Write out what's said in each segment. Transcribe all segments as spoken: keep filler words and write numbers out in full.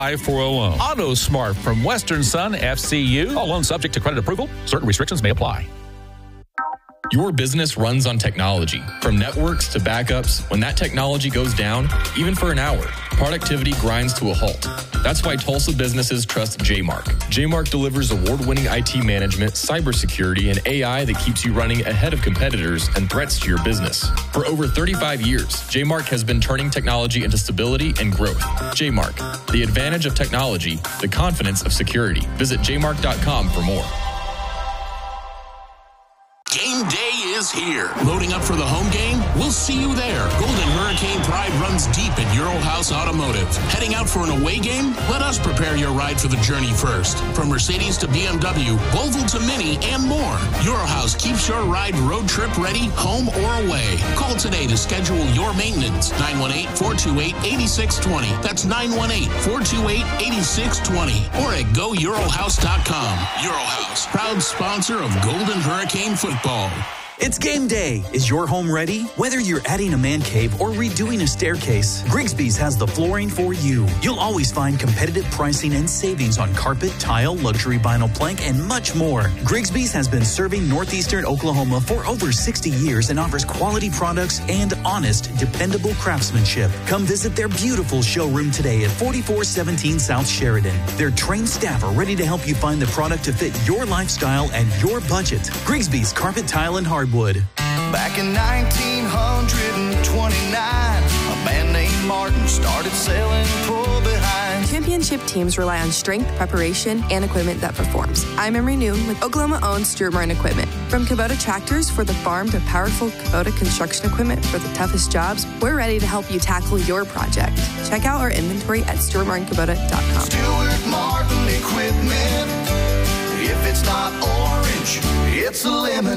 For a loan. Auto Smart from Western Sun F C U. All loans subject to credit approval. Certain restrictions may apply. Your business runs on technology. From networks to backups, when that technology goes down, even for an hour, productivity grinds to a halt. That's why Tulsa businesses trust J-Mark. J-Mark delivers award-winning I T management, cybersecurity, and A I that keeps you running ahead of competitors and threats to your business. For over thirty-five years, J-Mark has been turning technology into stability and growth. J-Mark, the advantage of technology, the confidence of security. Visit j mark dot com for more. Game day is here. Loading up for the home game? We'll see you there. Golden Hurricane pride runs deep at Euro House Automotive. Heading out for an away game? Let us prepare your ride for the journey first. From Mercedes to B M W, Volvo to Mini, and more. Euro House keeps your ride road trip ready, home or away. Call today to schedule your maintenance. nine one eight, four two eight, eight six two zero. That's nine one eight, four two eight, eight six two zero. Or at go euro house dot com. Euro House, proud sponsor of Golden Hurricane football. It's game day. Is your home ready? Whether you're adding a man cave or redoing a staircase, Grigsby's has the flooring for you. You'll always find competitive pricing and savings on carpet, tile, luxury vinyl plank, and much more. Grigsby's has been serving northeastern Oklahoma for over sixty years and offers quality products and honest, dependable craftsmanship. Come visit their beautiful showroom today at forty-four seventeen South Sheridan. Their trained staff are ready to help you find the product to fit your lifestyle and your budget. Grigsby's Carpet, Tile, and Hardwood. Back in nineteen twenty-nine, a man named Martin started selling pull-behinds. Championship teams rely on strength, preparation, and equipment that performs. I'm Emery Noon with Oklahoma-owned Stuart Martin Equipment. From Kubota tractors for the farm to powerful Kubota construction equipment for the toughest jobs, we're ready to help you tackle your project. Check out our inventory at stuart martin kubota dot com. Stuart Martin Equipment. If it's not orange, it's a lemon.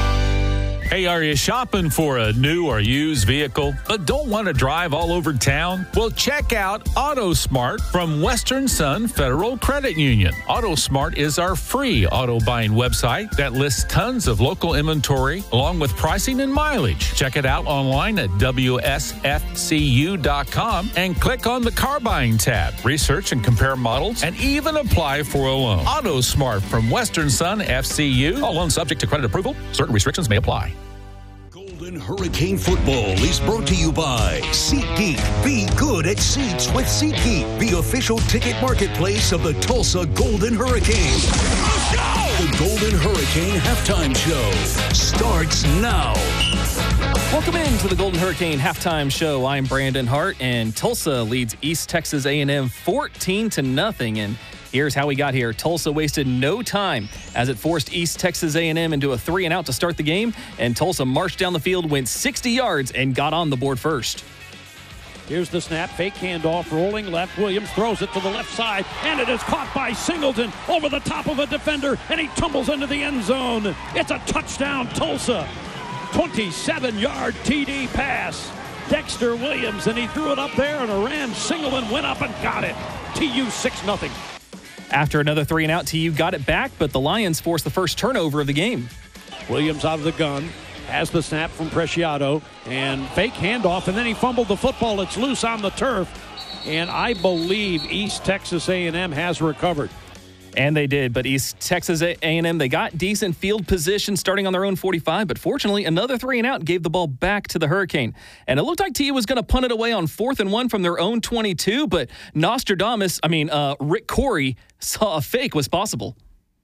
Hey, are you shopping for a new or used vehicle but don't want to drive all over town? Well, check out AutoSmart from Western Sun Federal Credit Union. AutoSmart is our free auto buying website that lists tons of local inventory along with pricing and mileage. Check it out online at w s f c u dot com and click on the car buying tab. Research and compare models and even apply for a loan. AutoSmart from Western Sun F C U. All loans subject to credit approval. Certain restrictions may apply. Golden Hurricane Football is brought to you by SeatGeek. Be good at seats with SeatGeek, the official ticket marketplace of the Tulsa Golden Hurricane. Let's go! The Golden Hurricane Halftime Show starts now. Welcome in to the Golden Hurricane Halftime Show. I'm Brandon Hart, and Tulsa leads East Texas A and M fourteen to nothing. And here's how we got here. Tulsa wasted no time as it forced East Texas A and M into a three and out to start the game, and Tulsa marched down the field, went sixty yards, and got on the board first. Here's the snap, fake handoff, rolling left. Williams throws it to the left side, and it is caught by Singleton over the top of a defender, and he tumbles into the end zone. It's a touchdown, Tulsa. twenty-seven yard T D pass. Dexter Williams, and he threw it up there, and Aran Singleton went up and got it. T U six nothing. After another three and out, T U got it back, but the Lions forced the first turnover of the game. Williams out of the gun, has the snap from Preciado, and fake handoff, and then he fumbled the football. It's loose on the turf, and I believe East Texas A and M has recovered. And they did, but East Texas A and M, they got decent field position starting on their own forty-five, but fortunately, another three and out gave the ball back to the Hurricane. And it looked like T U was going to punt it away on fourth and one from their own twenty-two, but Nostradamus, I mean, uh, Rick Corey saw a fake was possible.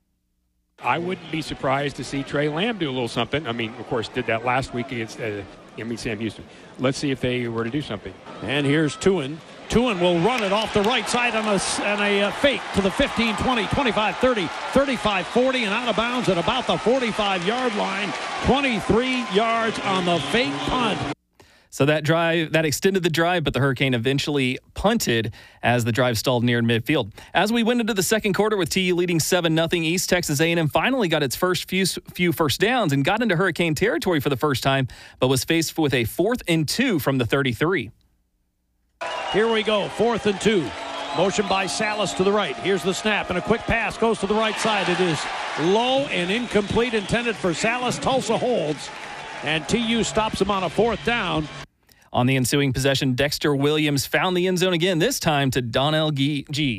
I wouldn't be surprised to see Trey Lamb do a little something. I mean, of course, did that last week against uh, I mean, Sam Houston. Let's see if they were to do something. And here's Tuin. Tuin will run it off the right side on a, on a uh, fake to the fifteen, twenty, twenty-five, thirty, thirty-five, forty, and out of bounds at about the forty-five yard line. twenty-three yards on the fake punt. So that drive, that extended the drive, but the Hurricane eventually punted as the drive stalled near midfield. As we went into the second quarter with T U leading seven nothing, East Texas A and M finally got its first few, few first downs and got into Hurricane territory for the first time, but was faced with a fourth and two from the thirty-three. Here we go, fourth and two. Motion by Salas to the right. Here's the snap, and a quick pass goes to the right side. It is low and incomplete, intended for Salas. Tulsa holds, and T U stops him on a fourth down. On the ensuing possession, Dexter Williams found the end zone again, this time to Donnell G.